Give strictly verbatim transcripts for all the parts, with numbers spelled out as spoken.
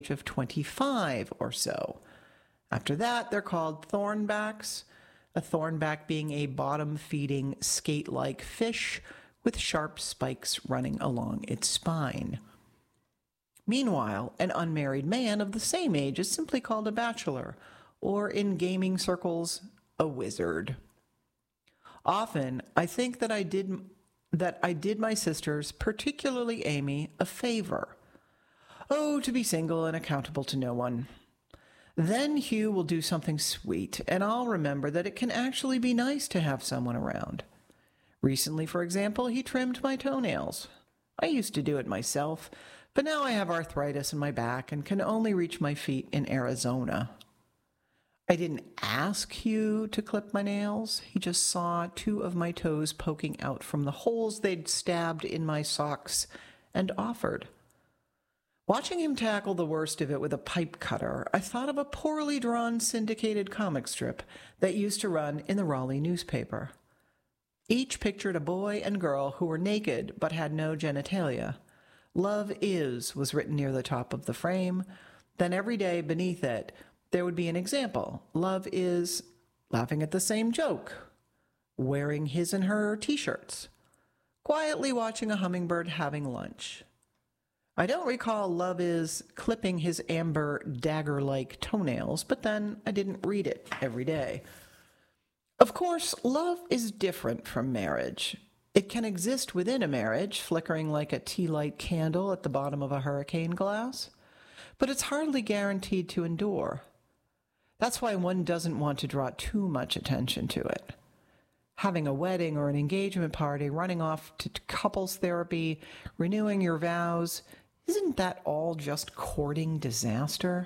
of twenty-five or so. After that, they're called thornbacks, a thornback being a bottom-feeding skate-like fish with sharp spikes running along its spine. Meanwhile, an unmarried man of the same age is simply called a bachelor, or in gaming circles, a wizard. Often, I think that I did that I did my sisters, particularly Amy, a favor. Oh, to be single and accountable to no one. Then Hugh will do something sweet, and I'll remember that it can actually be nice to have someone around. Recently, for example, he trimmed my toenails. I used to do it myself, but now I have arthritis in my back and can only reach my feet in Arizona. I didn't ask Hugh to clip my nails. He just saw two of my toes poking out from the holes they'd stabbed in my socks and offered. Watching him tackle the worst of it with a pipe cutter, I thought of a poorly drawn syndicated comic strip that used to run in the Raleigh newspaper. Each pictured a boy and girl who were naked but had no genitalia. "Love is" was written near the top of the frame. Then every day beneath it, there would be an example. Love is laughing at the same joke, wearing his and her t-shirts, quietly watching a hummingbird having lunch. I don't recall Love is clipping his amber dagger-like toenails, but then I didn't read it every day. Of course, love is different from marriage. It can exist within a marriage, flickering like a tea-light candle at the bottom of a hurricane glass, but it's hardly guaranteed to endure. That's why one doesn't want to draw too much attention to it. Having a wedding or an engagement party, running off to couples therapy, renewing your vows, isn't that all just courting disaster?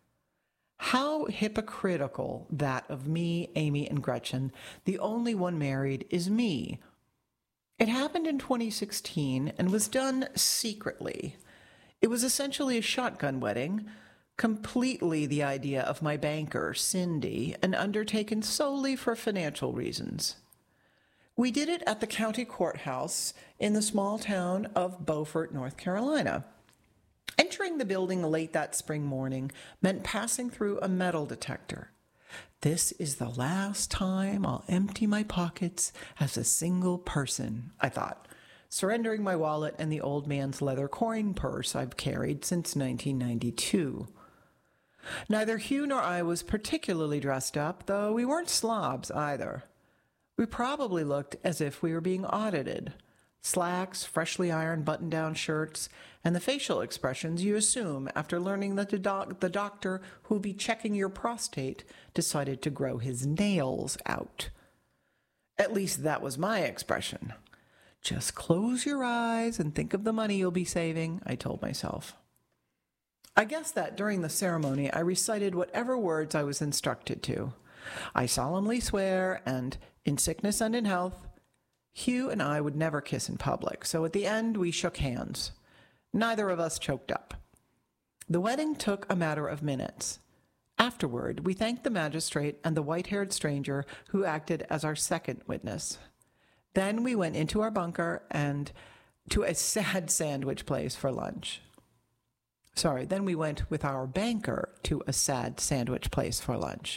How hypocritical that of me, Amy, and Gretchen, the only one married, is me. It happened in twenty sixteen and was done secretly. It was essentially a shotgun wedding, completely the idea of my banker, Cindy, and undertaken solely for financial reasons. We did it at the county courthouse in the small town of Beaufort, North Carolina. Entering the building late that spring morning meant passing through a metal detector. This is the last time I'll empty my pockets as a single person, I thought, surrendering my wallet and the old man's leather coin purse I've carried since nineteen ninety-two. Neither Hugh nor I was particularly dressed up, though we weren't slobs either. We probably looked as if we were being audited. Slacks, freshly ironed button-down shirts, and the facial expressions you assume after learning that the, doc- the doctor who'll be checking your prostate decided to grow his nails out. At least that was my expression. Just close your eyes and think of the money you'll be saving, I told myself. I guess that during the ceremony I recited whatever words I was instructed to. I solemnly swear, and in sickness and in health, Hugh and I would never kiss in public, so at the end we shook hands. Neither of us choked up. The wedding took a matter of minutes. Afterward, we thanked the magistrate and the white-haired stranger who acted as our second witness. Then we went into our bunker and to a sad sandwich place for lunch. Sorry, then we went with our banker to a sad sandwich place for lunch.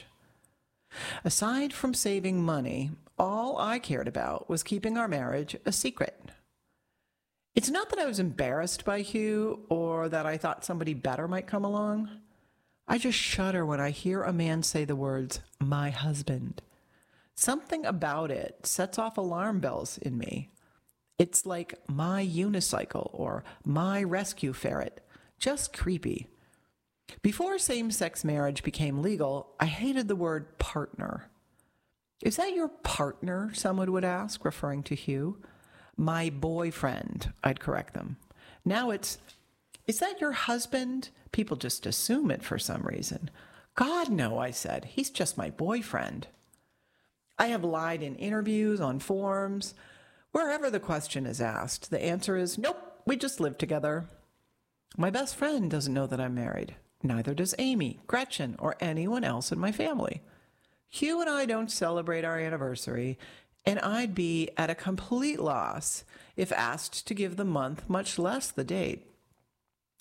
Aside from saving money, all I cared about was keeping our marriage a secret. It's not that I was embarrassed by Hugh or that I thought somebody better might come along. I just shudder when I hear a man say the words, "my husband." Something about it sets off alarm bells in me. It's like my unicycle or my rescue ferret. Just creepy. Before same-sex marriage became legal, I hated the word partner. "Is that your partner?" someone would ask, referring to Hugh. "My boyfriend," I'd correct them. Now it's, "Is that your husband?" People just assume it for some reason. "God, no," I said. "He's just my boyfriend." I have lied in interviews, on forums. Wherever the question is asked, the answer is, "Nope, we just live together." My best friend doesn't know that I'm married. Neither does Amy, Gretchen, or anyone else in my family. Hugh and I don't celebrate our anniversary, and I'd be at a complete loss if asked to give the month, much less the date.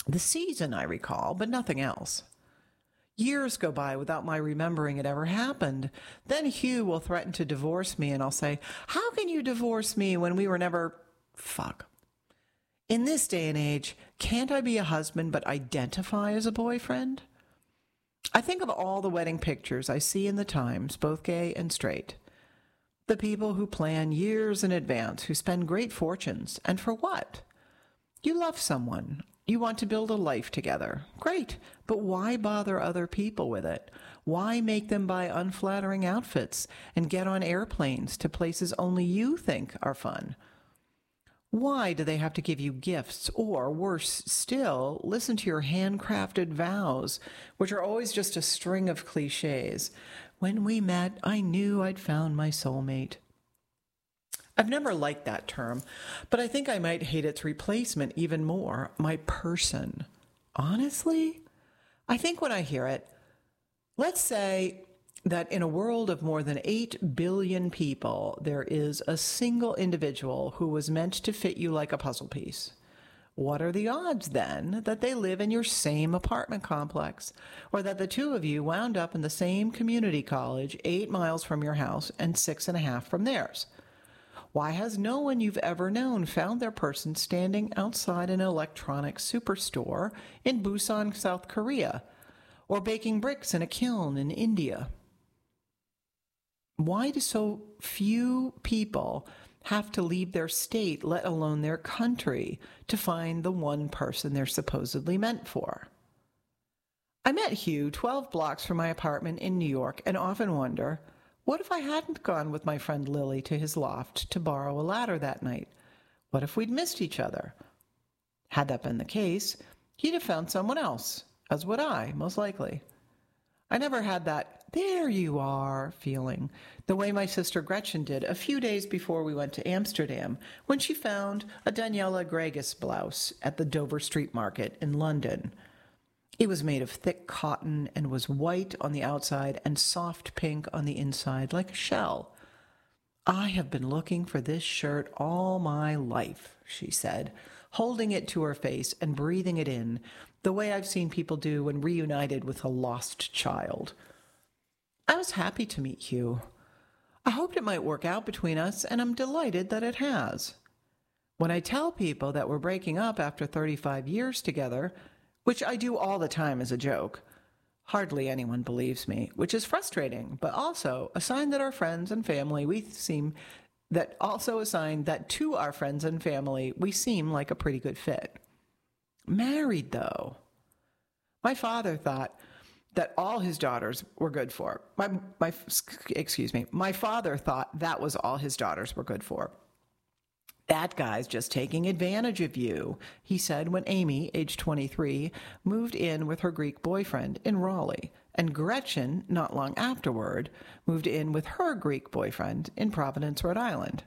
The season I recall, but nothing else. Years go by without my remembering it ever happened. Then Hugh will threaten to divorce me, and I'll say, "How can you divorce me when we were never..." Fuck. In this day and age, can't I be a husband but identify as a boyfriend? I think of all the wedding pictures I see in the Times, both gay and straight. The people who plan years in advance, who spend great fortunes, and for what? You love someone. You want to build a life together. Great, but why bother other people with it? Why make them buy unflattering outfits and get on airplanes to places only you think are fun? Why do they have to give you gifts or, worse still, listen to your handcrafted vows, which are always just a string of cliches? When we met, I knew I'd found my soulmate. I've never liked that term, but I think I might hate its replacement even more, my person. Honestly, I think when I hear it, let's say that in a world of more than eight billion people, there is a single individual who was meant to fit you like a puzzle piece. What are the odds, then, that they live in your same apartment complex, or that the two of you wound up in the same community college eight miles from your house and six and a half from theirs? Why has no one you've ever known found their person standing outside an electronics superstore in Busan, South Korea, or baking bricks in a kiln in India? Why do so few people have to leave their state, let alone their country, to find the one person they're supposedly meant for? I met Hugh twelve blocks from my apartment in New York and often wonder, what if I hadn't gone with my friend Lily to his loft to borrow a ladder that night? What if we'd missed each other? Had that been the case, he'd have found someone else, as would I, most likely. I never had that, "there you are," feeling, the way my sister Gretchen did a few days before we went to Amsterdam, when she found a Daniela Gregus blouse at the Dover Street Market in London. It was made of thick cotton and was white on the outside and soft pink on the inside, like a shell. "I have been looking for this shirt all my life," she said, holding it to her face and breathing it in, the way I've seen people do when reunited with a lost child. I was happy to meet Hugh. I hoped it might work out between us, and I'm delighted that it has. When I tell people that we're breaking up after thirty-five years together, which I do all the time as a joke, hardly anyone believes me, which is frustrating, but also a sign that our friends and family, we seem, that also a sign that to our friends and family, we seem like a pretty good fit. Married, though. My father thought that all his daughters were good for. My, my, excuse me, my father thought that was all his daughters were good for. "That guy's just taking advantage of you," he said when Amy, age twenty-three, moved in with her Greek boyfriend in Raleigh, and Gretchen, not long afterward, moved in with her Greek boyfriend in Providence, Rhode Island.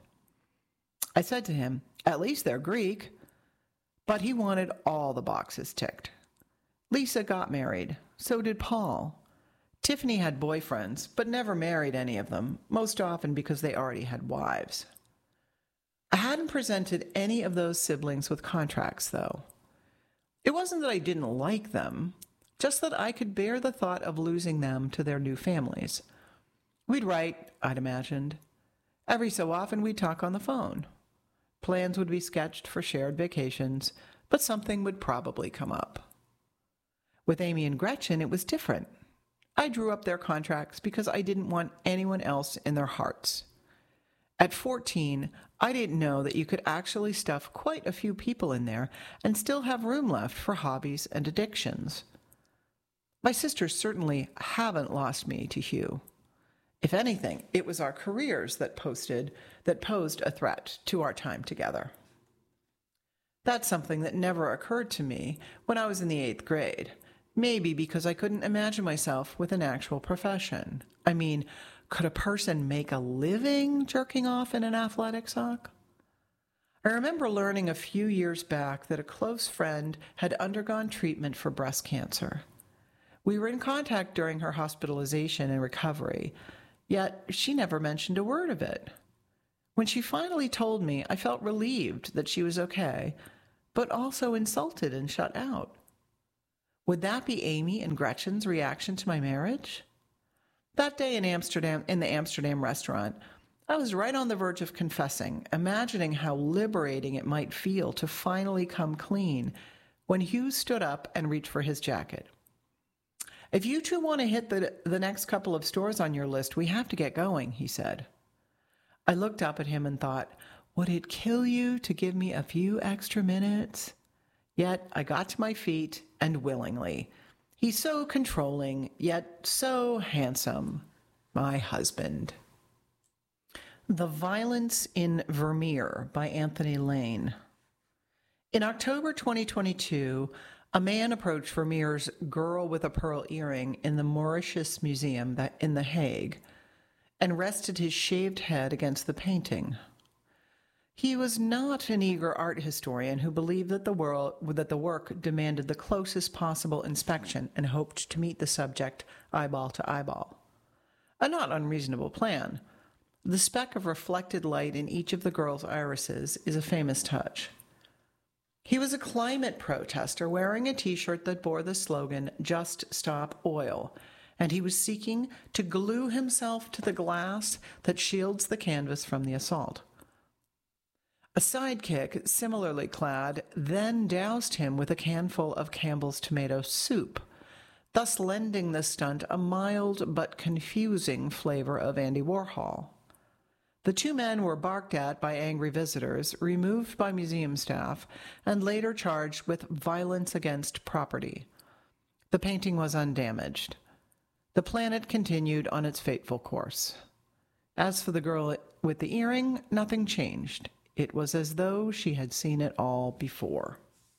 I said to him, "At least they're Greek." But he wanted all the boxes ticked. Lisa got married. So did Paul. Tiffany had boyfriends, but never married any of them, most often because they already had wives. I hadn't presented any of those siblings with contracts, though. It wasn't that I didn't like them, just that I could bear the thought of losing them to their new families. We'd write, I'd imagined. Every so often we'd talk on the phone. Plans would be sketched for shared vacations, but something would probably come up. With Amy and Gretchen, it was different. I drew up their contracts because I didn't want anyone else in their hearts. At fourteen, I didn't know that you could actually stuff quite a few people in there and still have room left for hobbies and addictions. My sisters certainly haven't lost me to Hugh. If anything, it was our careers that posted that posed a threat to our time together. That's something that never occurred to me when I was in the eighth grade, maybe because I couldn't imagine myself with an actual profession. I mean, could a person make a living jerking off in an athletic sock? I remember learning a few years back that a close friend had undergone treatment for breast cancer. We were in contact during her hospitalization and recovery, yet she never mentioned a word of it. When she finally told me, I felt relieved that she was okay, but also insulted and shut out. Would that be Amy and Gretchen's reaction to my marriage? That day in Amsterdam, in the Amsterdam restaurant, I was right on the verge of confessing, imagining how liberating it might feel to finally come clean, when Hugh stood up and reached for his jacket. If you two want to hit the, the next couple of stores on your list, we have to get going, he said. I looked up at him and thought, would it kill you to give me a few extra minutes? Yet I got to my feet, and willingly. He's so controlling, yet so handsome. My husband. The Violence in Vermeer by Anthony Lane. In October twenty twenty-two, a man approached Vermeer's Girl with a Pearl Earring in the Mauritius Museum in The Hague and rested his shaved head against the painting. He was not an eager art historian who believed that the, world, that the work demanded the closest possible inspection and hoped to meet the subject eyeball to eyeball. A not unreasonable plan. The speck of reflected light in each of the girl's irises is a famous touch. He was a climate protester wearing a T-shirt that bore the slogan, "Just Stop Oil," and he was seeking to glue himself to the glass that shields the canvas from the assault. A sidekick, similarly clad, then doused him with a canful of Campbell's tomato soup, thus lending the stunt a mild but confusing flavor of Andy Warhol. The two men were barked at by angry visitors, removed by museum staff, and later charged with violence against property. The painting was undamaged. The planet continued on its fateful course. As for the girl with the earring, nothing changed. It was as though she had seen it all before.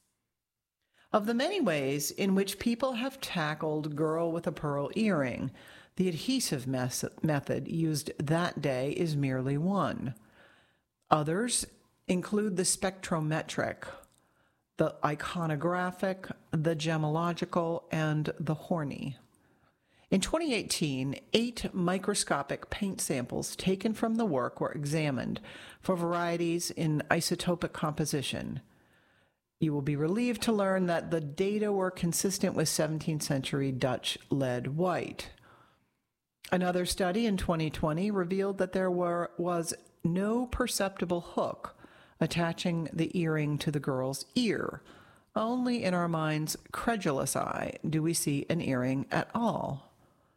Of the many ways in which people have tackled Girl with a Pearl Earring, the adhesive method used that day is merely one. Others include the spectrometric, the iconographic, the gemological, and the horny. In twenty eighteen, eight microscopic paint samples taken from the work were examined for varieties in isotopic composition. You will be relieved to learn that the data were consistent with seventeenth century Dutch lead white. Another study in twenty twenty revealed that there were, was no perceptible hook attaching the earring to the girl's ear. Only in our mind's credulous eye do we see an earring at all.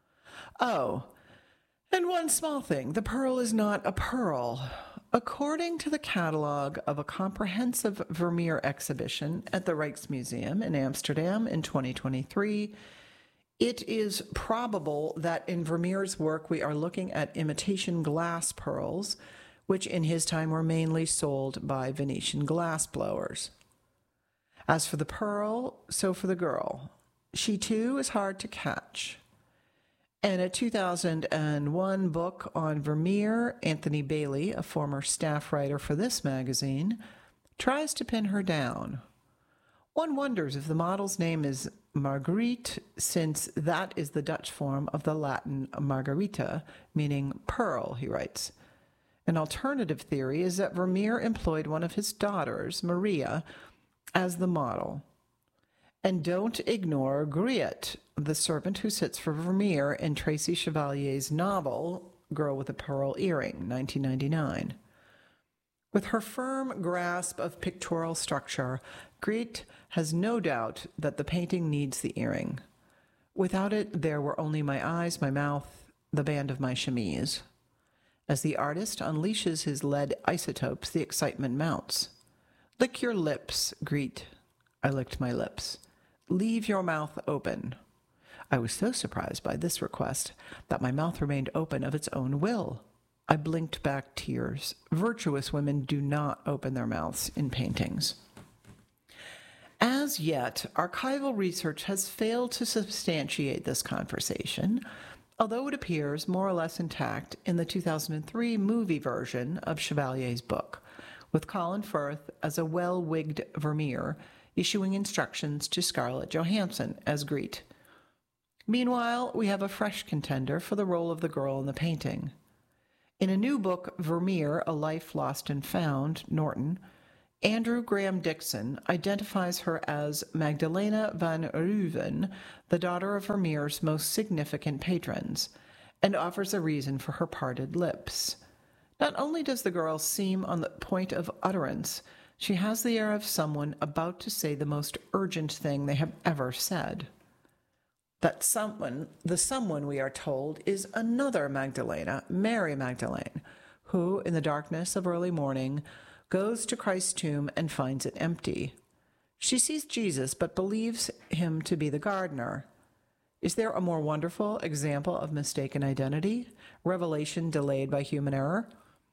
Oh, and one small thing, the pearl is not a pearl. According to the catalog of a comprehensive Vermeer exhibition at the Rijksmuseum in Amsterdam in twenty twenty-three, it is probable that in Vermeer's work we are looking at imitation glass pearls, which in his time were mainly sold by Venetian glassblowers. As for the pearl, so for the girl. She too is hard to catch. In a two thousand one book on Vermeer, Anthony Bailey, a former staff writer for this magazine, tries to pin her down. One wonders if the model's name is Marguerite, since that is the Dutch form of the Latin margarita, meaning pearl, he writes. An alternative theory is that Vermeer employed one of his daughters, Maria, as the model. And don't ignore Griet, the servant who sits for Vermeer in Tracy Chevalier's novel, Girl with a Pearl Earring, nineteen ninety-nine. With her firm grasp of pictorial structure, Griet has no doubt that the painting needs the earring. Without it, there were only my eyes, my mouth, the band of my chemise. As the artist unleashes his lead isotopes, the excitement mounts. Lick your lips, Griet. I licked my lips. Leave your mouth open. I was so surprised by this request that my mouth remained open of its own will. I blinked back tears. Virtuous women do not open their mouths in paintings. As yet, archival research has failed to substantiate this conversation, although it appears more or less intact in the two thousand three movie version of Chevalier's book, with Colin Firth as a well-wigged Vermeer issuing instructions to Scarlett Johansson as Griet. Meanwhile, we have a fresh contender for the role of the girl in the painting. In a new book, Vermeer, A Life Lost and Found, Norton, Andrew Graham Dixon identifies her as Magdalena van Reuven, the daughter of Vermeer's most significant patrons, and offers a reason for her parted lips. Not only does the girl seem on the point of utterance, she has the air of someone about to say the most urgent thing they have ever said. That someone, the someone, we are told, is another Magdalena, Mary Magdalene, who, in the darkness of early morning, goes to Christ's tomb and finds it empty. She sees Jesus, but believes him to be the gardener. Is there a more wonderful example of mistaken identity, revelation delayed by human error?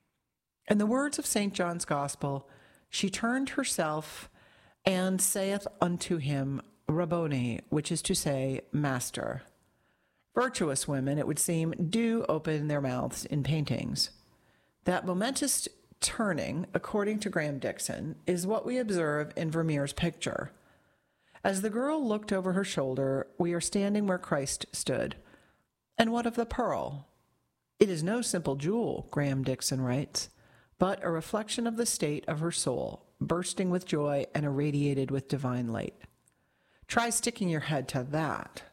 In the words of Saint John's Gospel, she turned herself and saith unto him, Rabboni, which is to say, Master. Virtuous women, it would seem, do open their mouths in paintings. That momentous turning, according to Graham Dixon, is what we observe in Vermeer's picture. As the girl looked over her shoulder, we are standing where Christ stood. And what of the pearl? It is no simple jewel, Graham Dixon writes, but a reflection of the state of her soul, bursting with joy and irradiated with divine light. Try sticking your head to that.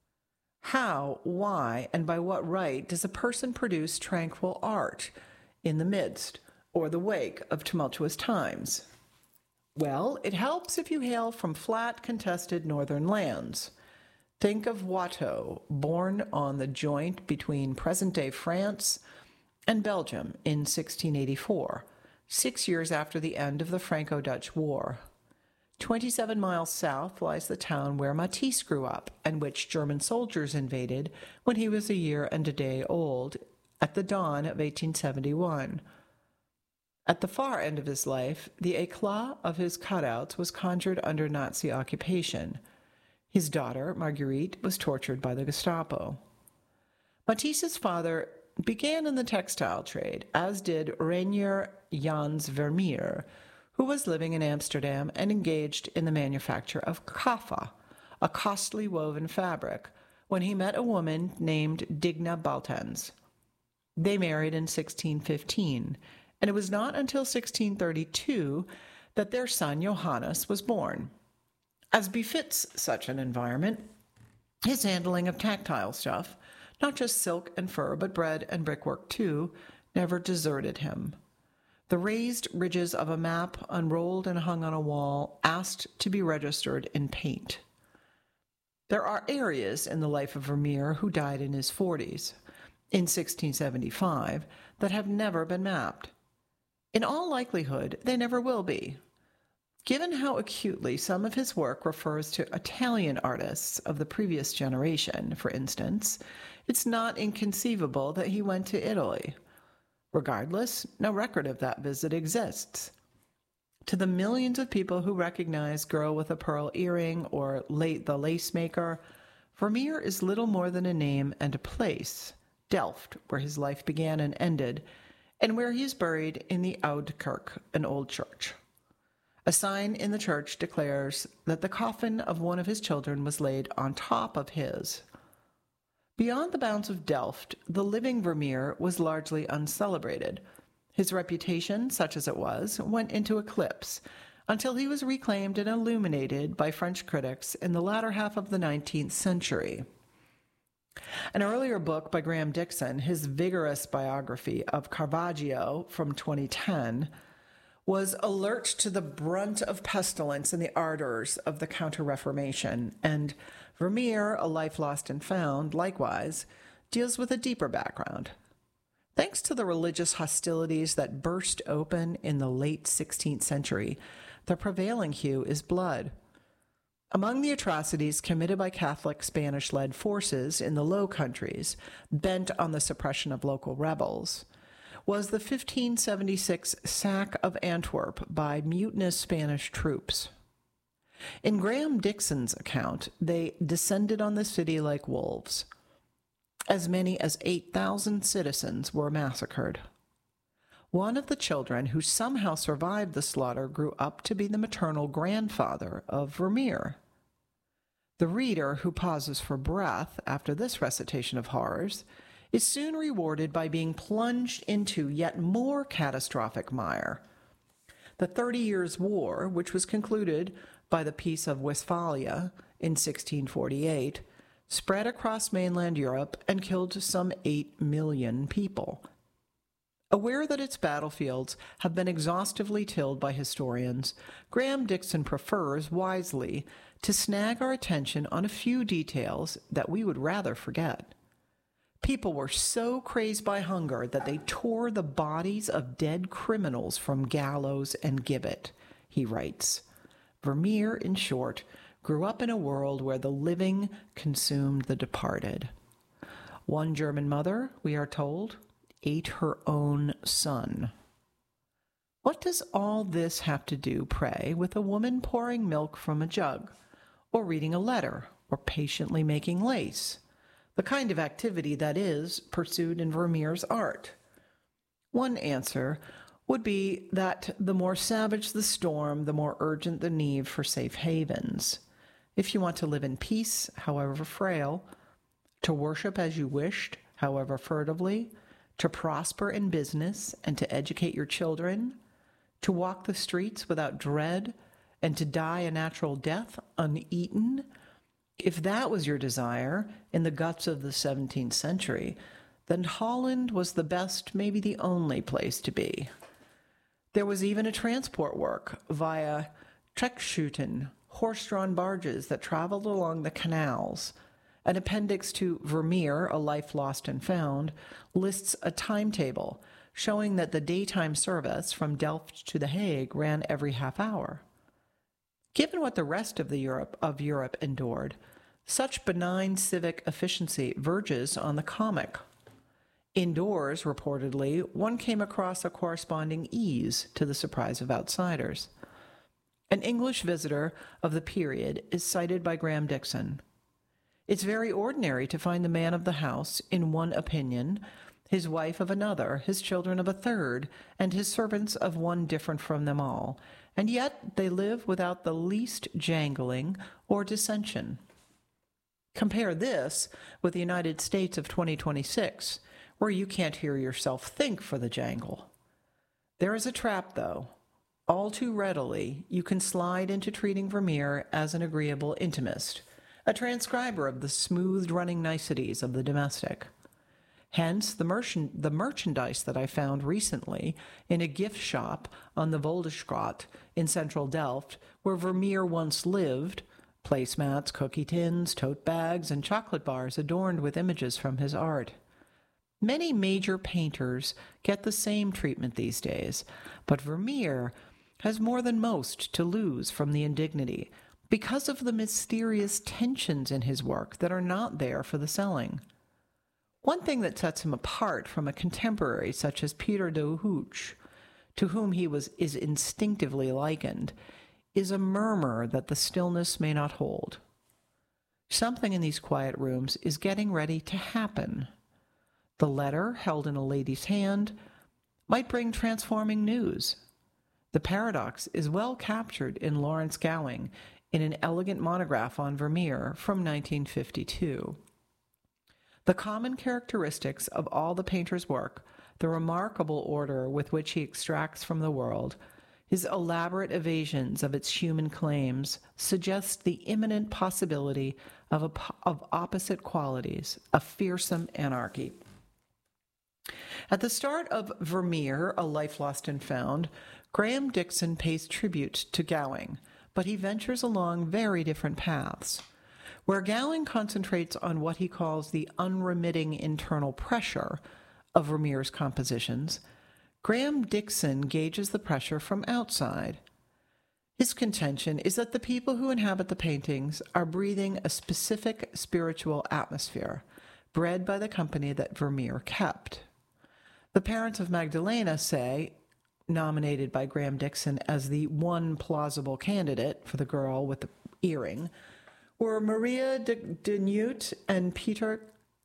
How, why, and by what right does a person produce tranquil art in the midst or the wake of tumultuous times? Well, it helps if you hail from flat, contested northern lands. Think of Watteau, born on the joint between present-day France and Belgium in sixteen eighty-four, six years after the end of the Franco-Dutch War. Twenty-seven miles south lies the town where Matisse grew up and which German soldiers invaded when he was a year and a day old at the dawn of eighteen seventy-one. At the far end of his life, the éclat of his cutouts was conjured under Nazi occupation. His daughter, Marguerite, was tortured by the Gestapo. Matisse's father began in the textile trade, as did Reinier Jans Vermeer, who was living in Amsterdam and engaged in the manufacture of kaffa, a costly woven fabric, when he met a woman named Digna Baltans. They married in sixteen fifteen, and it was not until sixteen thirty-two that their son Johannes was born. As befits such an environment, his handling of tactile stuff, not just silk and fur, but bread and brickwork too, never deserted him. The raised ridges of a map, unrolled and hung on a wall, asked to be registered in paint. There are areas in the life of Vermeer, who died in his forties, in sixteen seventy-five, that have never been mapped. In all likelihood, they never will be. Given how acutely some of his work refers to Italian artists of the previous generation, for instance, it's not inconceivable that he went to Italy. Regardless, no record of that visit exists. To the millions of people who recognize Girl with a Pearl Earring or late The Lace Maker, Vermeer is little more than a name and a place, Delft, where his life began and ended, and where he is buried in the Oude Kerk, an old church. A sign in the church declares that the coffin of one of his children was laid on top of his. Beyond the bounds of Delft, the living Vermeer was largely uncelebrated. His reputation, such as it was, went into eclipse until he was reclaimed and illuminated by French critics in the latter half of the nineteenth century. An earlier book by Graham Dixon, his vigorous biography of Caravaggio from twenty ten, was alert to the brunt of pestilence and the ardors of the Counter-Reformation, and Vermeer, A Life Lost and Found, likewise, deals with a deeper background. Thanks to the religious hostilities that burst open in the late sixteenth century, the prevailing hue is blood. Among the atrocities committed by Catholic Spanish-led forces in the Low Countries, bent on the suppression of local rebels, was the fifteen seventy-six sack of Antwerp by mutinous Spanish troops. In Graham Dixon's account, they descended on the city like wolves. As many as eight thousand citizens were massacred. One of the children who somehow survived the slaughter grew up to be the maternal grandfather of Vermeer. The reader who pauses for breath after this recitation of horrors is soon rewarded by being plunged into yet more catastrophic mire. The Thirty Years' War, which was concluded by the Peace of Westphalia in sixteen forty-eight, spread across mainland Europe and killed some eight million people. Aware that its battlefields have been exhaustively tilled by historians, Graham Dixon prefers, wisely, to snag our attention on a few details that we would rather forget. People were so crazed by hunger that they tore the bodies of dead criminals from gallows and gibbet, he writes. Vermeer, in short, grew up in a world where the living consumed the departed. One German mother, we are told, ate her own son. What does all this have to do, pray, with a woman pouring milk from a jug, or reading a letter, or patiently making lace? The kind of activity that is pursued in Vermeer's art. One answer would be that the more savage the storm, the more urgent the need for safe havens. If you want to live in peace, however frail, to worship as you wished, however furtively, to prosper in business and to educate your children, to walk the streets without dread, and to die a natural death uneaten, if that was your desire in the guts of the seventeenth century, then Holland was the best, maybe the only place to be. There was even a transport work via trekschuiten, horse-drawn barges that traveled along the canals. An appendix to Vermeer, A Life Lost and Found, lists a timetable showing that the daytime service from Delft to The Hague ran every half hour. Given what the rest of the Europe of Europe endured, such benign civic efficiency verges on the comic. Indoors, reportedly, one came across a corresponding ease to the surprise of outsiders. An English visitor of the period is cited by Graham Dixon. It's very ordinary to find the man of the house in one opinion, his wife of another, his children of a third, and his servants of one different from them all, and yet they live without the least jangling or dissension. Compare this with the United States of twenty twenty-six, where you can't hear yourself think for the jangle. There is a trap, though. All too readily, you can slide into treating Vermeer as an agreeable intimist, a transcriber of the smooth-running niceties of the domestic. Hence, the, merchant, the merchandise that I found recently in a gift shop on the Voldestraat in central Delft, where Vermeer once lived, placemats, cookie tins, tote bags, and chocolate bars adorned with images from his art. Many major painters get the same treatment these days, but Vermeer has more than most to lose from the indignity because of the mysterious tensions in his work that are not there for the selling. One thing that sets him apart from a contemporary such as Peter de Hooch, to whom he was is instinctively likened, is a murmur that the stillness may not hold. Something in these quiet rooms is getting ready to happen. The letter, held in a lady's hand, might bring transforming news. The paradox is well captured in Lawrence Gowing in an elegant monograph on Vermeer from nineteen fifty-two. The common characteristics of all the painter's work, the remarkable order with which he extracts from the world, his elaborate evasions of its human claims, suggest the imminent possibility of, a, of opposite qualities, a fearsome anarchy. At the start of Vermeer, A Life Lost and Found, Graham Dixon pays tribute to Gowing, but he ventures along very different paths. Where Gowing concentrates on what he calls the unremitting internal pressure of Vermeer's compositions, Graham Dixon gauges the pressure from outside. His contention is that the people who inhabit the paintings are breathing a specific spiritual atmosphere, bred by the company that Vermeer kept. The parents of Magdalena say, nominated by Graham Dixon as the one plausible candidate for the girl with the earring, were Maria de, de Nuit and Peter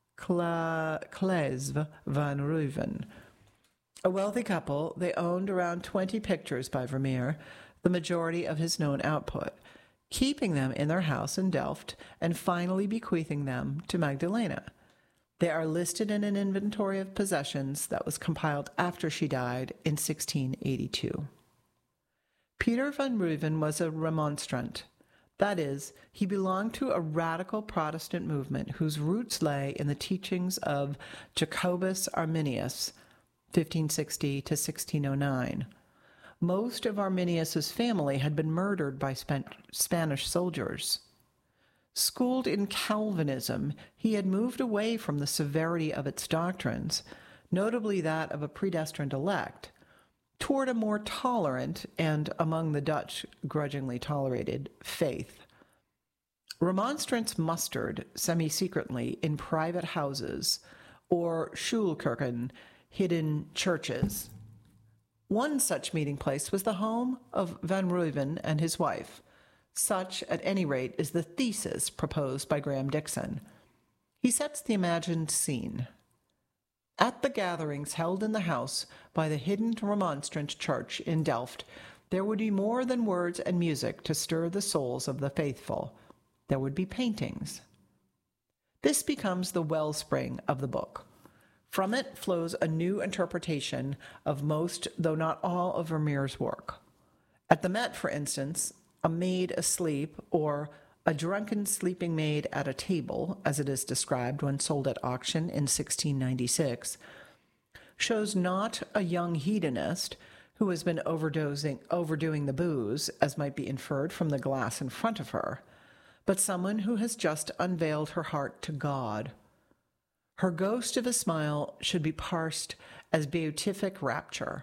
Klesve van Rooyen. A wealthy couple, they owned around twenty pictures by Vermeer, the majority of his known output, keeping them in their house in Delft and finally bequeathing them to Magdalena. They are listed in an inventory of possessions that was compiled after she died in sixteen eighty-two. Peter van Rooyen was a remonstrant. That is, he belonged to a radical Protestant movement whose roots lay in the teachings of Jacobus Arminius, fifteen sixty to sixteen oh nine. Most of Arminius's family had been murdered by Spanish soldiers. Schooled in Calvinism, he had moved away from the severity of its doctrines, notably that of a predestined elect, toward a more tolerant and, among the Dutch, grudgingly tolerated faith. Remonstrants mustered semi-secretly in private houses or Schulkirchen, hidden churches. One such meeting place was the home of Van Rooyen and his wife. Such, at any rate, is the thesis proposed by Graham Dixon. He sets the imagined scene. At the gatherings held in the house by the hidden remonstrant church in Delft, there would be more than words and music to stir the souls of the faithful. There would be paintings. This becomes the wellspring of the book. From it flows a new interpretation of most, though not all, of Vermeer's work. At the Met, for instance, a maid asleep, or a drunken sleeping maid at a table, as it is described when sold at auction in sixteen ninety-six, shows not a young hedonist who has been overdosing, overdoing the booze, as might be inferred from the glass in front of her, but someone who has just unveiled her heart to God. Her ghost of a smile should be parsed as beatific rapture.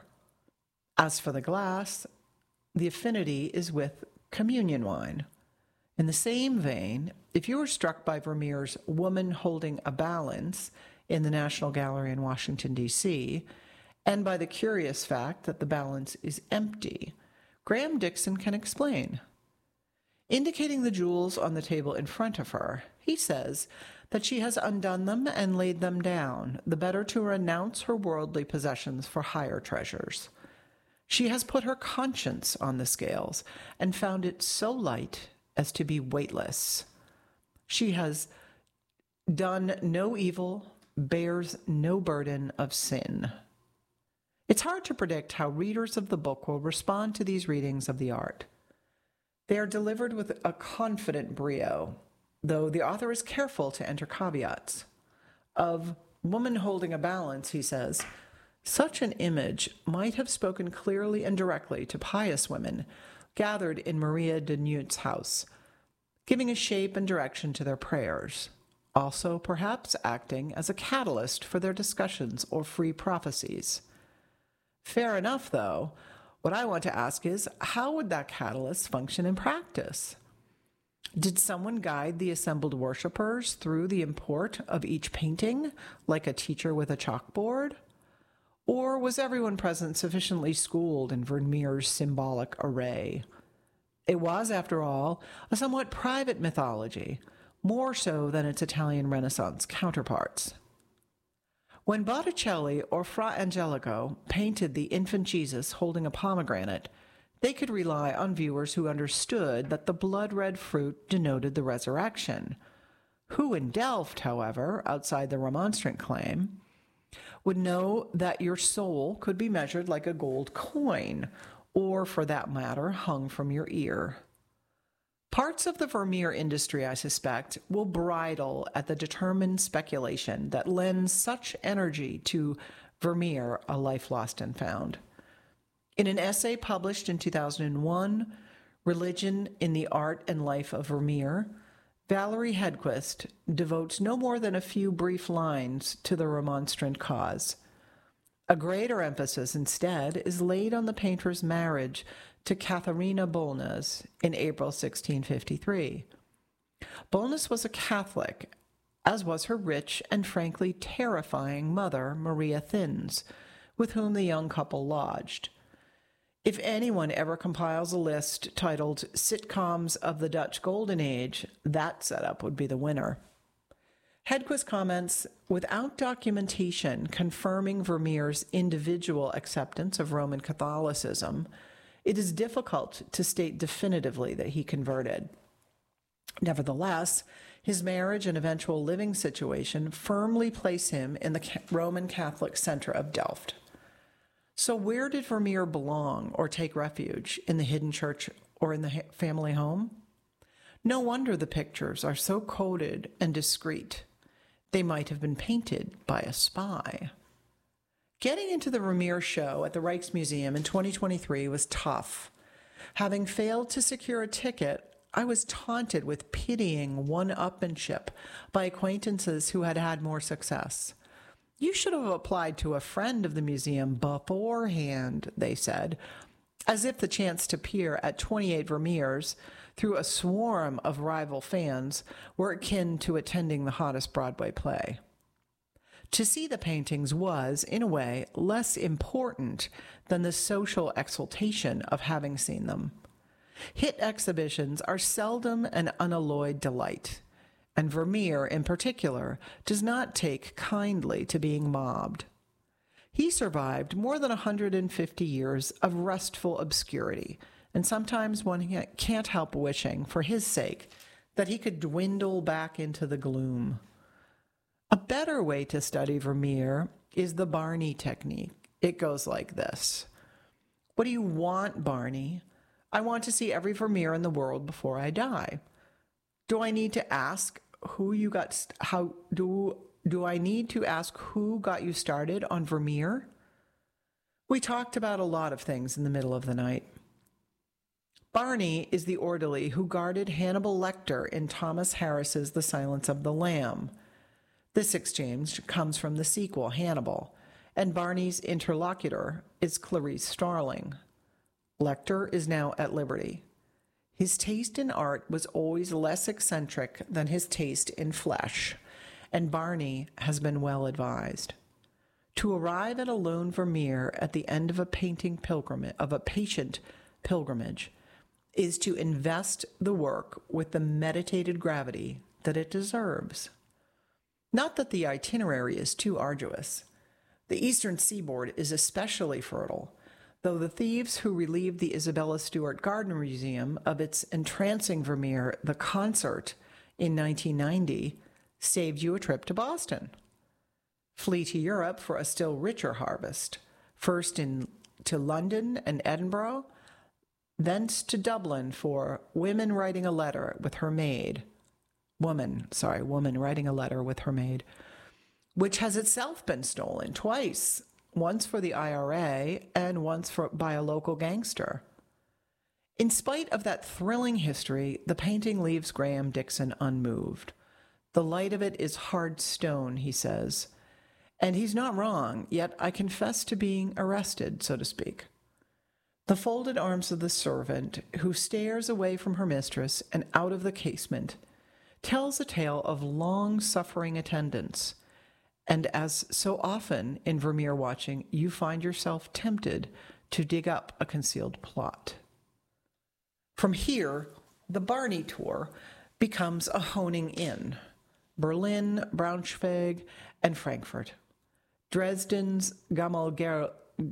As for the glass, the affinity is with communion wine. In the same vein, if you were struck by Vermeer's Woman Holding a Balance in the National Gallery in Washington, D C, and by the curious fact that the balance is empty, Graham Dixon can explain. Indicating the jewels on the table in front of her, he says that she has undone them and laid them down, the better to renounce her worldly possessions for higher treasures. She has put her conscience on the scales and found it so light as to be weightless. She has done no evil, bears no burden of sin. It's hard to predict how readers of the book will respond to these readings of the art. They are delivered with a confident brio, though the author is careful to enter caveats. Of Woman Holding a Balance, he says, such an image might have spoken clearly and directly to pious women gathered in Maria de Nuit's house, giving a shape and direction to their prayers, also perhaps acting as a catalyst for their discussions or free prophecies. Fair enough, though. What I want to ask is, how would that catalyst function in practice? Did someone guide the assembled worshippers through the import of each painting, like a teacher with a chalkboard? Or was everyone present sufficiently schooled in Vermeer's symbolic array? It was, after all, a somewhat private mythology, more so than its Italian Renaissance counterparts. When Botticelli or Fra Angelico painted the infant Jesus holding a pomegranate, they could rely on viewers who understood that the blood-red fruit denoted the resurrection. Who in Delft, however, outside the Remonstrant claim, would know that your soul could be measured like a gold coin, or, for that matter, hung from your ear. Parts of the Vermeer industry, I suspect, will bridle at the determined speculation that lends such energy to Vermeer, A Life Lost and Found. In an essay published in two thousand one, Religion in the Art and Life of Vermeer, Valerie Hedquist devotes no more than a few brief lines to the Remonstrant cause. A greater emphasis, instead, is laid on the painter's marriage to Katharina Bolnes in April sixteen fifty-three. Bolnes was a Catholic, as was her rich and frankly terrifying mother, Maria Thins, with whom the young couple lodged. If anyone ever compiles a list titled Sitcoms of the Dutch Golden Age, that setup would be the winner. Hedquist comments, without documentation confirming Vermeer's individual acceptance of Roman Catholicism, it is difficult to state definitively that he converted. Nevertheless, his marriage and eventual living situation firmly place him in the Roman Catholic center of Delft. So where did Vermeer belong or take refuge? In the hidden church or in the family home? No wonder the pictures are so coded and discreet. They might have been painted by a spy. Getting into the Vermeer show at the Rijksmuseum in twenty twenty-three was tough. Having failed to secure a ticket, I was taunted with pitying one-upmanship by acquaintances who had had more success. You should have applied to a friend of the museum beforehand, they said, as if the chance to peer at twenty-eight Vermeers through a swarm of rival fans were akin to attending the hottest Broadway play. To see the paintings was, in a way, less important than the social exultation of having seen them. Hit exhibitions are seldom an unalloyed delight, and Vermeer, in particular, does not take kindly to being mobbed. He survived more than one hundred fifty years of restful obscurity, and sometimes one can't help wishing, for his sake, that he could dwindle back into the gloom. A better way to study Vermeer is the Barney technique. It goes like this. What do you want, Barney? I want to see every Vermeer in the world before I die. Do I need to ask who you got, st- how, do, do I need to ask who got you started on Vermeer? We talked about a lot of things in the middle of the night. Barney is the orderly who guarded Hannibal Lecter in Thomas Harris's The Silence of the Lamb. This exchange comes from the sequel, Hannibal, and Barney's interlocutor is Clarice Starling. Lecter is now at liberty. His taste in art was always less eccentric than his taste in flesh, and Barney has been well advised. To arrive at a lone Vermeer at the end of a painting pilgrimage, of a patient pilgrimage, is to invest the work with the meditated gravity that it deserves. Not that the itinerary is too arduous. The eastern seaboard is especially fertile, though the thieves who relieved the Isabella Stewart Gardner Museum of its entrancing Vermeer, The Concert, in nineteen ninety, saved you a trip to Boston. Flee to Europe for a still richer harvest, first in to London and Edinburgh, thence to Dublin for Women Writing a Letter with Her Maid, Woman, sorry, woman writing a letter with her maid, which has itself been stolen twice, once for the I R A and once for, by a local gangster. In spite of that thrilling history, the painting leaves Graham Dixon unmoved. The light of it is hard stone, he says. And he's not wrong, yet I confess to being arrested, so to speak. The folded arms of the servant, who stares away from her mistress and out of the casement, tells a tale of long-suffering attendance, and as so often in Vermeer watching, you find yourself tempted to dig up a concealed plot. From here, the Barney tour becomes a honing in. Berlin, Braunschweig, and Frankfurt. Dresden's Gemäldgalerie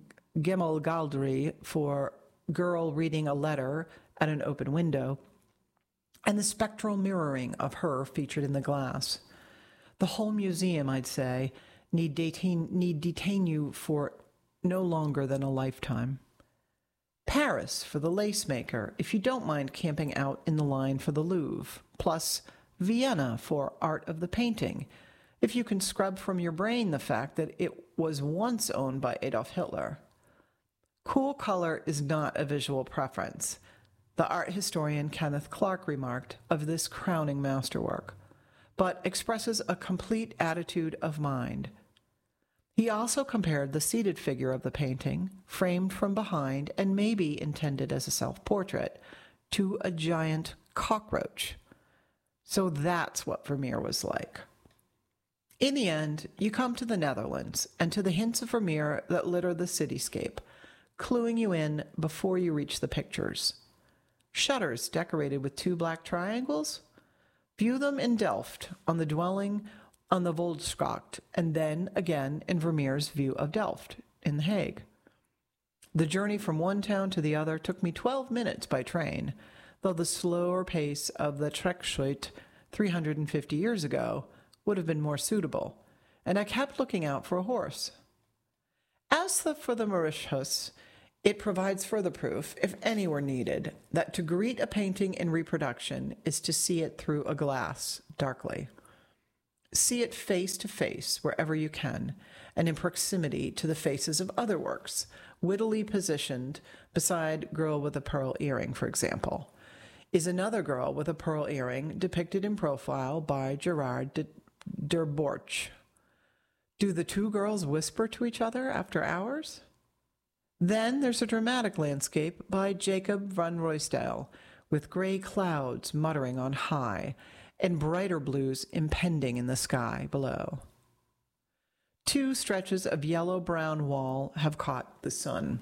for girl reading a letter at an open window, and the spectral mirroring of her featured in the glass. The whole museum, I'd say, need detain, need detain you for no longer than a lifetime. Paris for the lace maker, if you don't mind camping out in the line for the Louvre, plus Vienna for art of the painting, if you can scrub from your brain the fact that it was once owned by Adolf Hitler. Cool color is not a visual preference, the art historian Kenneth Clark remarked of this crowning masterwork, but expresses a complete attitude of mind. He also compared the seated figure of the painting, framed from behind and maybe intended as a self-portrait, to a giant cockroach. So that's what Vermeer was like. In the end, you come to the Netherlands and to the hints of Vermeer that litter the cityscape, cluing you in before you reach the pictures. Shutters decorated with two black triangles? View them in Delft on the dwelling on the Volksgracht, and then again in Vermeer's View of Delft in The Hague. The journey from one town to the other took me twelve minutes by train, though the slower pace of the Trekschuit three hundred fifty years ago would have been more suitable, and I kept looking out for a horse. As the, for the Mauritius, it provides further proof, if any were needed, that to greet a painting in reproduction is to see it through a glass, darkly. See it face to face wherever you can, and in proximity to the faces of other works, wittily positioned beside Girl with a Pearl Earring, for example, is another girl with a pearl earring depicted in profile by Gerard de Derborch. Do the two girls whisper to each other after hours? Then there's a dramatic landscape by Jacob van Ruysdael, with gray clouds muttering on high and brighter blues impending in the sky below. Two stretches of yellow-brown wall have caught the sun.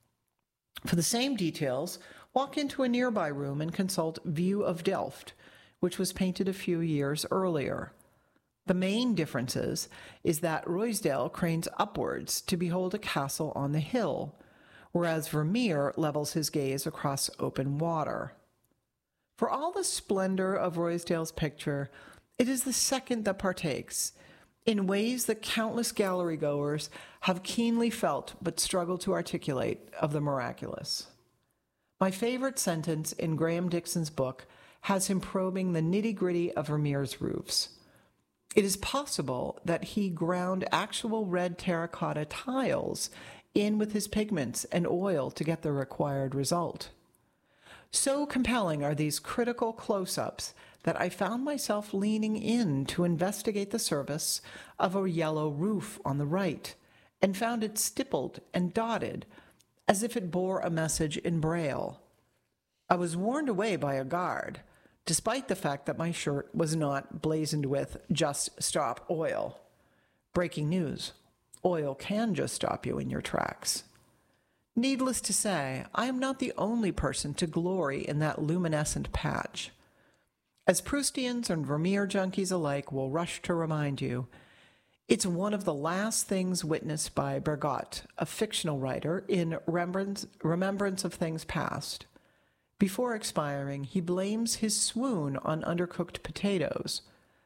For the same details, walk into a nearby room and consult View of Delft, which was painted a few years earlier. The main differences is that Ruysdael cranes upwards to behold a castle on the hill, whereas Vermeer levels his gaze across open water. For all the splendor of Ruysdael's picture, it is the second that partakes, in ways that countless gallery goers have keenly felt but struggle to articulate, of the miraculous. My favorite sentence in Graham Dixon's book has him probing the nitty-gritty of Vermeer's roofs. It is possible that he ground actual red terracotta tiles in with his pigments and oil to get the required result. So compelling are these critical close-ups that I found myself leaning in to investigate the surface of a yellow roof on the right, and found it stippled and dotted as if it bore a message in braille. I was warned away by a guard, despite the fact that my shirt was not blazoned with "Just Stop Oil." Breaking news: oil can just stop you in your tracks. Needless to say, I am not the only person to glory in that luminescent patch. As Proustians and Vermeer junkies alike will rush to remind you, it's one of the last things witnessed by Bergotte, a fictional writer, in Remembrance, Remembrance of Things Past. Before expiring, he blames his swoon on undercooked potatoes.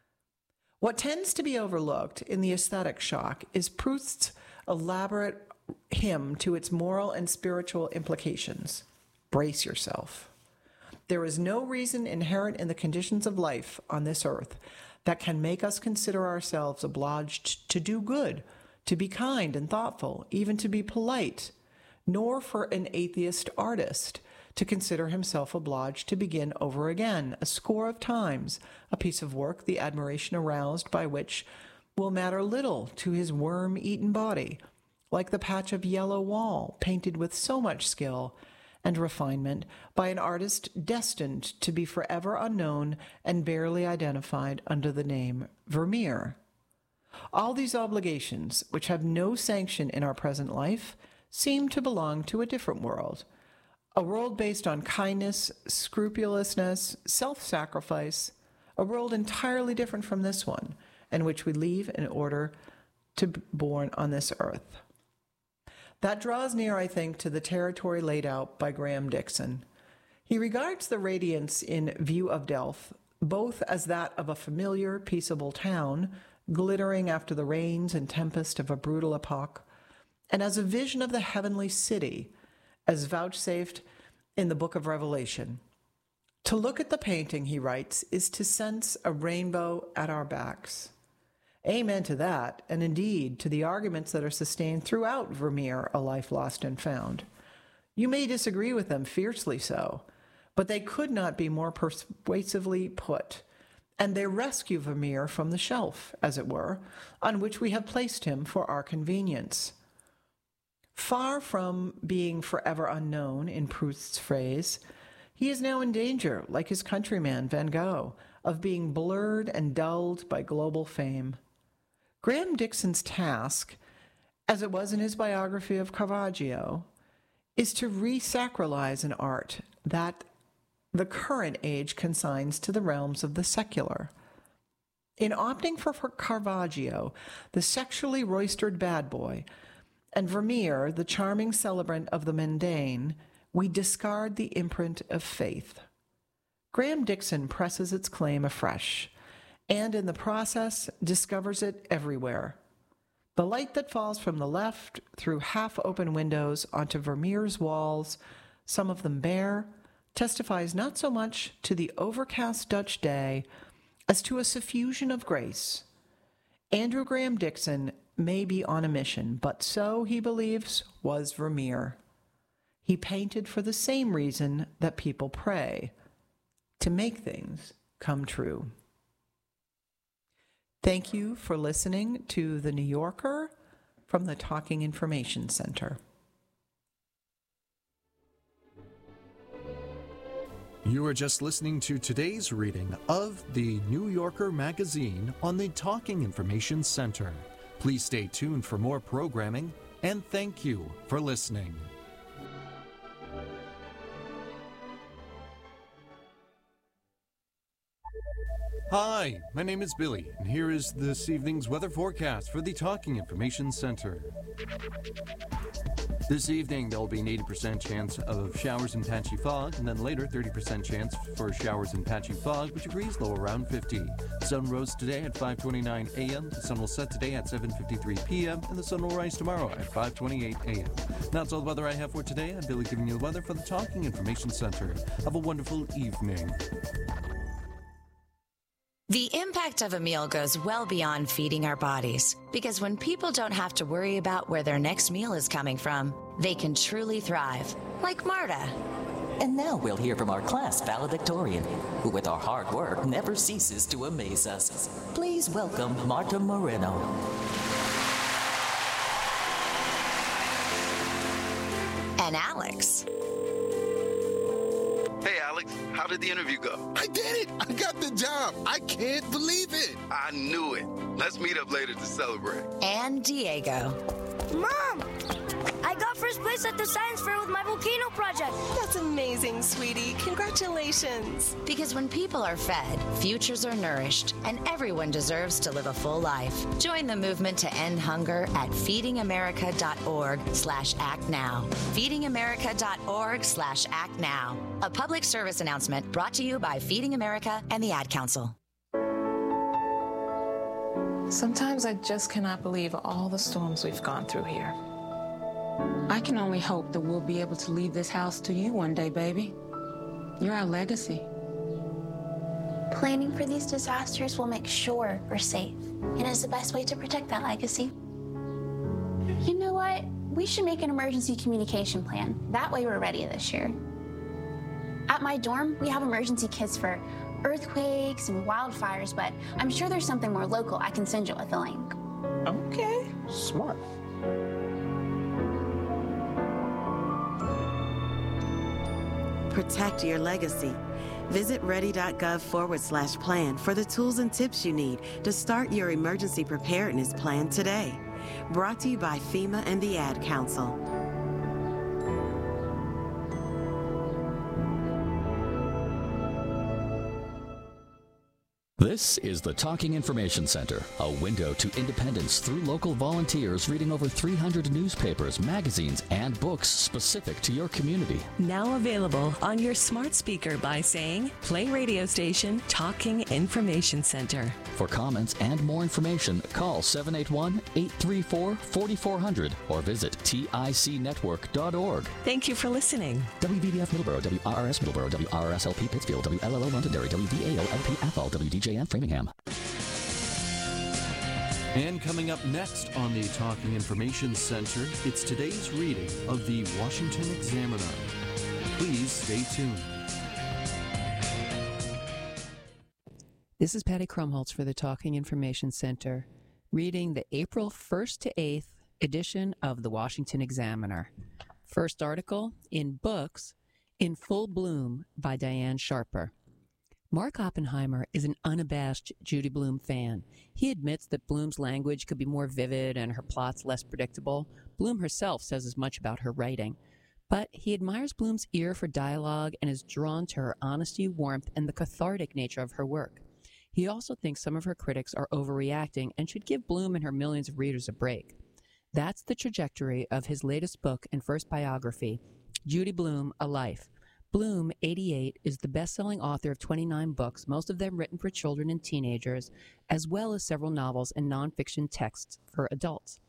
What tends to be overlooked in the aesthetic shock is Proust's elaborate hymn to its moral and spiritual implications. Brace yourself. There is no reason inherent in the conditions of life on this earth that can make us consider ourselves obliged to do good, to be kind and thoughtful, even to be polite, nor for an atheist artist to consider himself obliged to begin over again a score of times a piece of work the admiration aroused by which will matter little to his worm-eaten body, like the patch of yellow wall painted with so much skill and refinement by an artist destined to be forever unknown and barely identified under the name Vermeer. All these obligations, which have no sanction in our present life, seem to belong to a different world, a world based on kindness, scrupulousness, self-sacrifice, a world entirely different from this one, and which we leave in order to be born on this earth. That draws near, I think, to the territory laid out by Graham Dixon. He regards the radiance in View of Delft both as that of a familiar, peaceable town, glittering after the rains and tempest of a brutal epoch, and as a vision of the heavenly city, as vouchsafed in the book of Revelation. To look at the painting, he writes, is to sense a rainbow at our backs. Amen to that, and indeed to the arguments that are sustained throughout Vermeer, A Life Lost and Found. You may disagree with them fiercely so, but they could not be more persuasively put, and they rescue Vermeer from the shelf, as it were, on which we have placed him for our convenience. Far from being forever unknown, in Proust's phrase, he is now in danger, like his countryman Van Gogh, of being blurred and dulled by global fame. Graham Dixon's task, as it was in his biography of Caravaggio, is to re-sacralize an art that the current age consigns to the realms of the secular. In opting for, for Caravaggio, the sexually roistered bad boy, and Vermeer, the charming celebrant of the mundane, we discard the imprint of faith. Graham Dixon presses its claim afresh, and in the process discovers it everywhere. The light that falls from the left through half-open windows onto Vermeer's walls, some of them bare, testifies not so much to the overcast Dutch day as to a suffusion of grace. Andrew Graham Dixon may be on a mission, but so, he believes, was Vermeer. He painted for the same reason that people pray, to make things come true. Thank you for listening to The New Yorker from the Talking Information Center. You are just listening to today's reading of The New Yorker magazine on the Talking Information Center. Please stay tuned for more programming, and thank you for listening. Hi, my name is Billy, and here is this evening's weather forecast for the Talking Information Center. This evening, there will be an eighty percent chance of showers and patchy fog, and then later, thirty percent chance for showers and patchy fog, with degrees low around fifty. The sun rose today at five twenty-nine a.m., the sun will set today at seven fifty-three p.m., and the sun will rise tomorrow at five twenty-eight a.m. That's all the weather I have for today. I'm Billy giving you the weather for the Talking Information Center. Have a wonderful evening. The impact of a meal goes well beyond feeding our bodies, because when people don't have to worry about where their next meal is coming from, they can truly thrive, like Marta. And now we'll hear from our class valedictorian, who with our hard work never ceases to amaze us. Please welcome Marta Moreno. And Alex. Hey, Alex, how did the interview go? I did it! I got the job! I can't believe it! I knew it. Let's meet up later to celebrate. And Diego. Mom! I got first place at the science fair with my volcano project. That's amazing, sweetie. Congratulations. Because when people are fed, futures are nourished, and everyone deserves to live a full life. Join the movement to end hunger at feedingamerica.org slash act now. feedingamerica.org slash act now. A public service announcement brought to you by Feeding America and the Ad Council. Sometimes I just cannot believe all the storms we've gone through here. I can only hope that we'll be able to leave this house to you one day, baby. You're our legacy. Planning for these disasters will make sure we're safe, and is the best way to protect that legacy. You know what? We should make an emergency communication plan. That way we're ready this year. At my dorm, we have emergency kits for earthquakes and wildfires, but I'm sure there's something more local I can send you with a link. Okay, smart. Protect your legacy. Visit ready.gov forward slash plan for the tools and tips you need to start your emergency preparedness plan today. Brought to you by FEMA and the Ad Council. This is the Talking Information Center, a window to independence through local volunteers reading over three hundred newspapers, magazines, and books specific to your community. Now available on your smart speaker by saying, play radio station Talking Information Center. For comments and more information, call seven eight one, eight three four, four four zero zero or visit tic network dot org. Thank you for listening. W V B F Middleborough, W R R S Middleborough, W R R S L P Pittsfield, W L L O Londonderry, W V A O L P Athol, W D J N Framingham. And coming up next on the Talking Information Center, it's today's reading of the Washington Examiner. Please stay tuned. This is Patty Krumholtz for the Talking Information Center, reading the April first to eighth edition of the Washington Examiner. First article, in Books, In Full Bloom by Diane Sharper. Mark Oppenheimer is an unabashed Judy Blume fan. He admits that Blume's language could be more vivid and her plots less predictable. Blume herself says as much about her writing. But he admires Blume's ear for dialogue and is drawn to her honesty, warmth, and the cathartic nature of her work. He also thinks some of her critics are overreacting and should give Blume and her millions of readers a break. That's the trajectory of his latest book and first biography, Judy Blume, A Life. Blume, eighty-eight, is the best-selling author of twenty-nine books, most of them written for children and teenagers, as well as several novels and nonfiction texts for adults.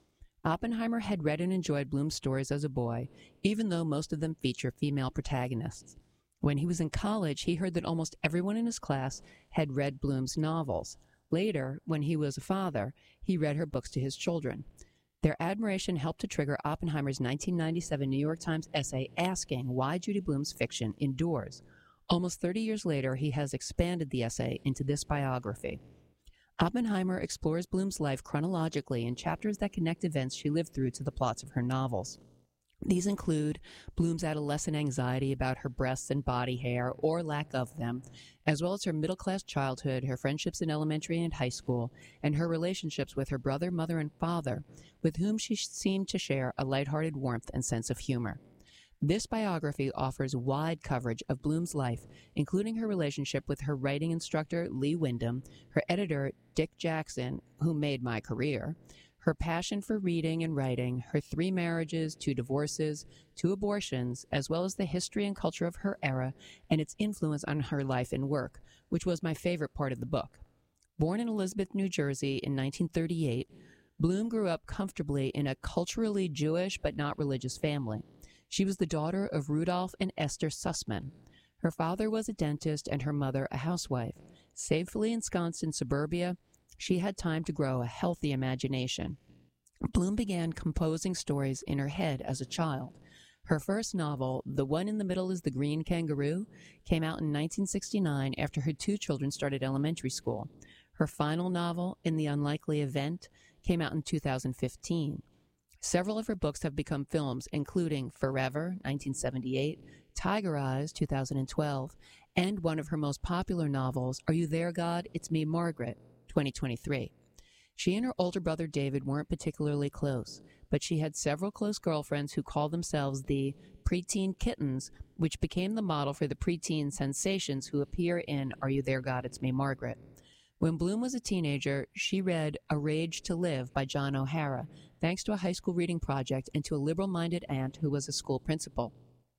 Oppenheimer had read and enjoyed Bloom's stories as a boy, even though most of them feature female protagonists. When he was in college, he heard that almost everyone in his class had read Bloom's novels. Later, when he was a father, he read her books to his children. Their admiration helped to trigger Oppenheimer's nineteen ninety-seven New York Times essay asking why Judy Blume's fiction endures. Almost thirty years later, he has expanded the essay into this biography. Oppenheimer explores Blume's life chronologically in chapters that connect events she lived through to the plots of her novels. These include Blume's adolescent anxiety about her breasts and body hair, or lack of them, as well as her middle-class childhood, her friendships in elementary and high school, and her relationships with her brother, mother, and father, with whom she seemed to share a lighthearted warmth and sense of humor. This biography offers wide coverage of Blume's life, including her relationship with her writing instructor, Lee Wyndham, her editor, Dick Jackson, who made my career, her passion for reading and writing, her three marriages, two divorces, two abortions, as well as the history and culture of her era and its influence on her life and work, which was my favorite part of the book. Born in Elizabeth, New Jersey in nineteen thirty-eight, Blume grew up comfortably in a culturally Jewish but not religious family. She was the daughter of Rudolph and Esther Sussman. Her father was a dentist and her mother a housewife. Safely ensconced in suburbia, she had time to grow a healthy imagination. Blume began composing stories in her head as a child. Her first novel, The One in the Middle is the Green Kangaroo, came out in nineteen sixty-nine after her two children started elementary school. Her final novel, In the Unlikely Event, came out in two thousand fifteen. Several of her books have become films, including Forever, nineteen seventy-eight, Tiger Eyes, two thousand twelve, and one of her most popular novels, Are You There, God? It's Me, Margaret, twenty twenty-three. She and her older brother David weren't particularly close, but she had several close girlfriends who called themselves the preteen kittens, which became the model for the preteen sensations who appear in Are You There, God? It's Me, Margaret. When Blume was a teenager, she read A Rage to Live by John O'Hara, thanks to a high school reading project and to a liberal-minded aunt who was a school principal.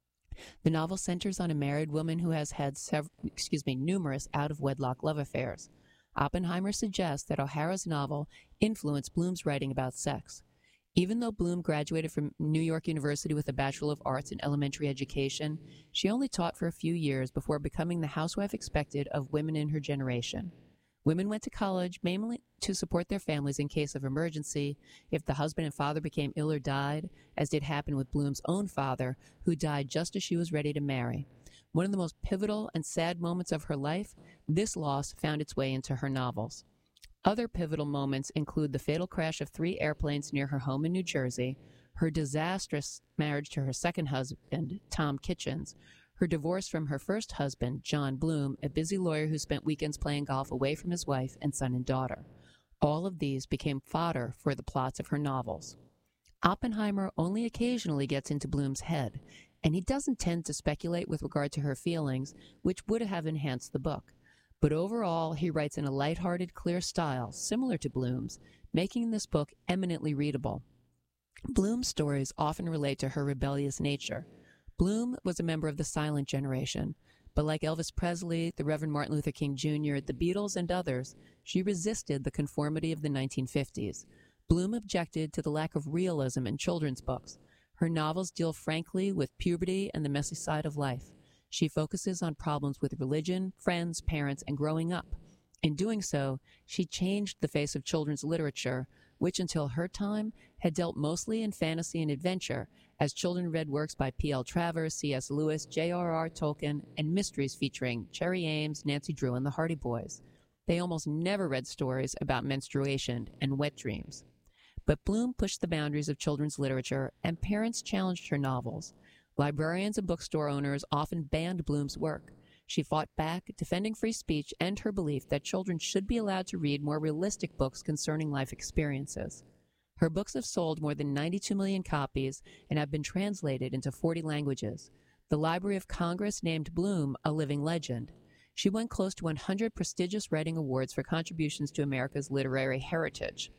The novel centers on a married woman who has had several, excuse me, numerous out-of-wedlock love affairs. Oppenheimer suggests that O'Hara's novel influenced Blume's writing about sex. Even though Blume graduated from New York University with a Bachelor of Arts in Elementary Education, she only taught for a few years before becoming the housewife expected of women in her generation. Women went to college mainly to support their families in case of emergency, if the husband and father became ill or died, as did happen with Blume's own father, who died just as she was ready to marry. One of the most pivotal and sad moments of her life, this loss found its way into her novels. Other pivotal moments include the fatal crash of three airplanes near her home in New Jersey, her disastrous marriage to her second husband, Tom Kitchens, her divorce from her first husband, John Blume, a busy lawyer who spent weekends playing golf away from his wife and son and daughter. All of these became fodder for the plots of her novels. Oppenheimer only occasionally gets into Blume's head, and he doesn't tend to speculate with regard to her feelings, which would have enhanced the book. But overall, he writes in a lighthearted, clear style, similar to Blume's, making this book eminently readable. Blume's stories often relate to her rebellious nature. Blume was a member of the silent generation, but like Elvis Presley, the Reverend Martin Luther King Junior, the Beatles, and others, she resisted the conformity of the nineteen fifties. Blume objected to the lack of realism in children's books. Her novels deal frankly with puberty and the messy side of life. She focuses on problems with religion, friends, parents, and growing up. In doing so, she changed the face of children's literature, which until her time had dealt mostly in fantasy and adventure, as children read works by P L Travers, C S Lewis, J R R Tolkien, and mysteries featuring Cherry Ames, Nancy Drew, and the Hardy Boys. They almost never read stories about menstruation and wet dreams. But Blume pushed the boundaries of children's literature, and parents challenged her novels. Librarians and bookstore owners often banned Blume's work. She fought back, defending free speech and her belief that children should be allowed to read more realistic books concerning life experiences. Her books have sold more than ninety-two million copies and have been translated into forty languages. The Library of Congress named Blume a living legend. She won close to one hundred prestigious writing awards for contributions to America's literary heritage.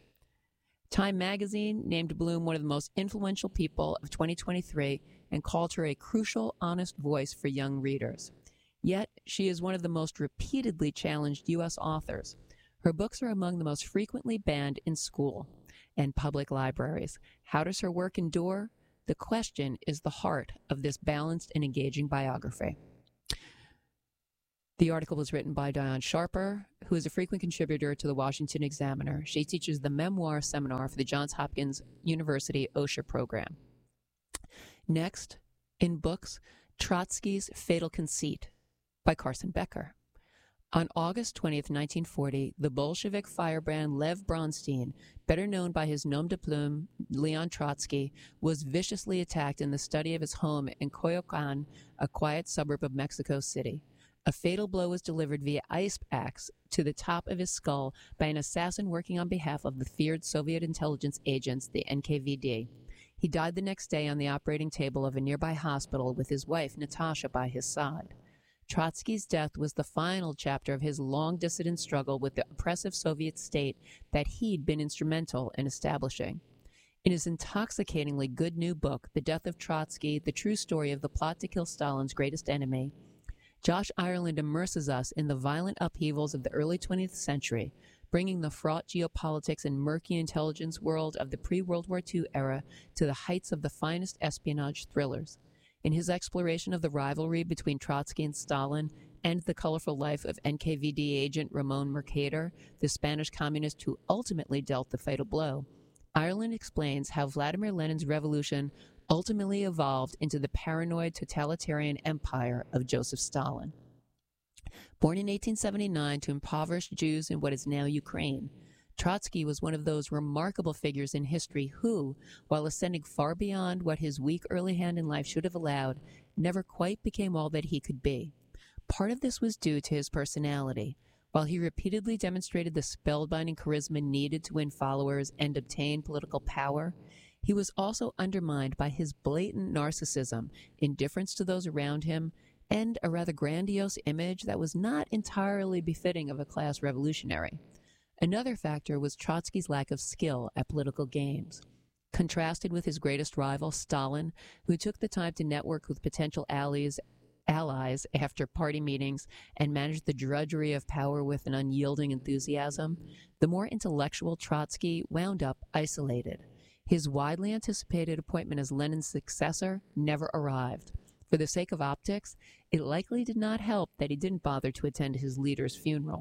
Time magazine named Blume one of the most influential people of twenty twenty-three and called her a crucial, honest voice for young readers. Yet, she is one of the most repeatedly challenged U S authors. Her books are among the most frequently banned in school. and public libraries. How does her work endure? The question is the heart of this balanced and engaging biography. The article was written by Diane Sharper, who is a frequent contributor to the Washington Examiner. She teaches the memoir seminar for the Johns Hopkins University OSHA program. Next, in books, Trotsky's Fatal Conceit by Carson Becker. On August twentieth, nineteen forty, the Bolshevik firebrand Lev Bronstein, better known by his nom de plume, Leon Trotsky, was viciously attacked in the study of his home in Coyoacan, a quiet suburb of Mexico City. A fatal blow was delivered via ice axe to the top of his skull by an assassin working on behalf of the feared Soviet intelligence agents, the N K V D. He died the next day on the operating table of a nearby hospital with his wife, Natasha, by his side. Trotsky's death was the final chapter of his long dissident struggle with the oppressive Soviet state that he'd been instrumental in establishing. In his intoxicatingly good new book, The Death of Trotsky, The True Story of the Plot to Kill Stalin's Greatest Enemy, Josh Ireland immerses us in the violent upheavals of the early twentieth century, bringing the fraught geopolitics and murky intelligence world of the pre-World War Two era to the heights of the finest espionage thrillers. In his exploration of the rivalry between Trotsky and Stalin and the colorful life of N K V D agent Ramon Mercader, the Spanish communist who ultimately dealt the fatal blow, Ireland explains how Vladimir Lenin's revolution ultimately evolved into the paranoid totalitarian empire of Joseph Stalin. Born in eighteen seventy-nine to impoverished Jews in what is now Ukraine, Trotsky was one of those remarkable figures in history who, while ascending far beyond what his weak early hand in life should have allowed, never quite became all that he could be. Part of this was due to his personality. While he repeatedly demonstrated the spellbinding charisma needed to win followers and obtain political power, he was also undermined by his blatant narcissism, indifference to those around him, and a rather grandiose image that was not entirely befitting of a class revolutionary. Another factor was Trotsky's lack of skill at political games. Contrasted with his greatest rival, Stalin, who took the time to network with potential allies, allies after party meetings and managed the drudgery of power with an unyielding enthusiasm, the more intellectual Trotsky wound up isolated. His widely anticipated appointment as Lenin's successor never arrived. For the sake of optics, it likely did not help that he didn't bother to attend his leader's funeral.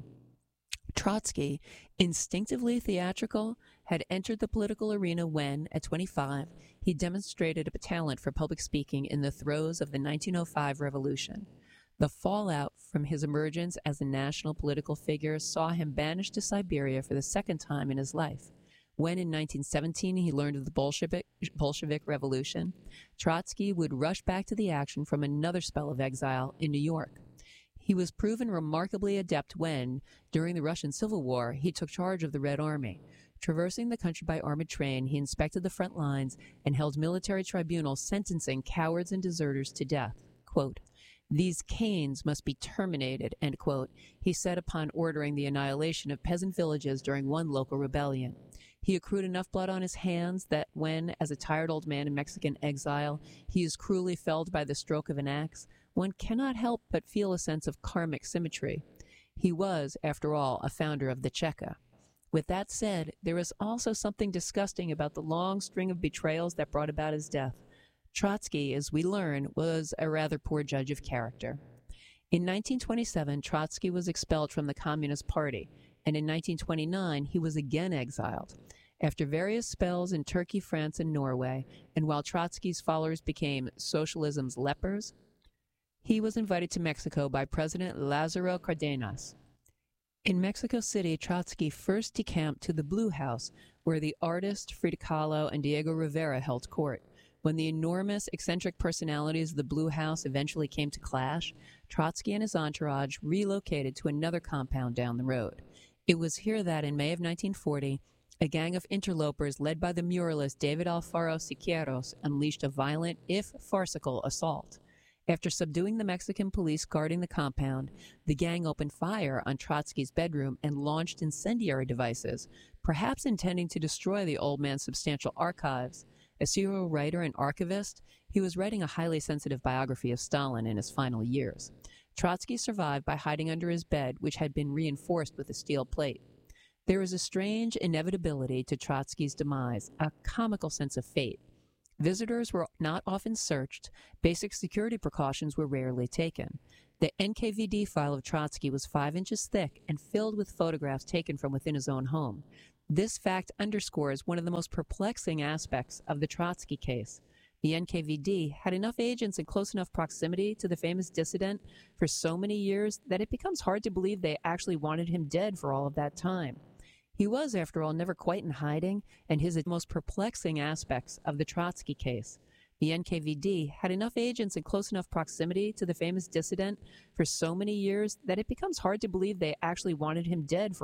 Trotsky, instinctively theatrical, had entered the political arena when, at twenty-five, he demonstrated a talent for public speaking in the throes of the nineteen oh five revolution. The fallout from his emergence as a national political figure saw him banished to Siberia for the second time in his life. When in nineteen seventeen he learned of the Bolshevik, Bolshevik Revolution, Trotsky would rush back to the action from another spell of exile in New York. He was proven remarkably adept when, during the Russian Civil War, he took charge of the Red Army. Traversing the country by armored train, he inspected the front lines and held military tribunals sentencing cowards and deserters to death. Quote, "These Cains must be terminated," end quote, he said upon ordering the annihilation of peasant villages during one local rebellion. He accrued enough blood on his hands that when, as a tired old man in Mexican exile, he is cruelly felled by the stroke of an axe, one cannot help but feel a sense of karmic symmetry. He was, after all, a founder of the Cheka. With that said, there is also something disgusting about the long string of betrayals that brought about his death. Trotsky, as we learn, was a rather poor judge of character. In nineteen twenty-seven, Trotsky was expelled from the Communist Party, and in nineteen twenty-nine, he was again exiled. After various spells in Turkey, France, and Norway, and while Trotsky's followers became socialism's lepers, he was invited to Mexico by President Lázaro Cárdenas. In Mexico City, Trotsky first decamped to the Blue House, where the artist Frida Kahlo and Diego Rivera held court. When the enormous, eccentric personalities of the Blue House eventually came to clash, Trotsky and his entourage relocated to another compound down the road. It was here that, in May of nineteen forty, a gang of interlopers led by the muralist David Alfaro Siqueiros unleashed a violent, if farcical, assault. After subduing the Mexican police guarding the compound, the gang opened fire on Trotsky's bedroom and launched incendiary devices, perhaps intending to destroy the old man's substantial archives. A serial writer and archivist, he was writing a highly sensitive biography of Stalin in his final years. Trotsky survived by hiding under his bed, which had been reinforced with a steel plate. There is a strange inevitability to Trotsky's demise, a comical sense of fate. Visitors were not often searched. Basic security precautions were rarely taken. The N K V D file of Trotsky was five inches thick and filled with photographs taken from within his own home. This fact underscores one of the most perplexing aspects of the Trotsky case. The N K V D had enough agents in close enough proximity to the famous dissident for so many years that it becomes hard to believe they actually wanted him dead for all of that time. He was, after all, never quite in hiding, and his most perplexing aspects of the Trotsky case. The N K V D had enough agents in close enough proximity to the famous dissident for so many years that it becomes hard to believe they actually wanted him dead for